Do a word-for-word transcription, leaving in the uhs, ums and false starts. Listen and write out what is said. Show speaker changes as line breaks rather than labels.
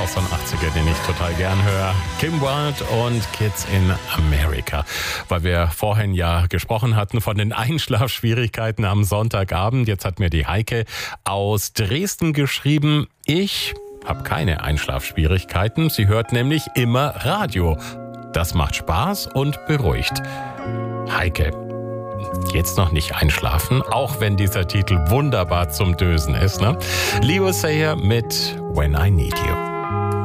auch so ein achtziger, den ich total gern höre. Kim Wilde und Kids in America. Weil wir vorhin ja gesprochen hatten von den Einschlafschwierigkeiten am Sonntagabend. Jetzt hat mir die Heike aus Dresden geschrieben, ich habe keine Einschlafschwierigkeiten. Sie hört nämlich immer Radio. Das macht Spaß und beruhigt. Heike, jetzt noch nicht einschlafen, auch wenn dieser Titel wunderbar zum Dösen ist, ne? Leo Sayer mit When I Need You.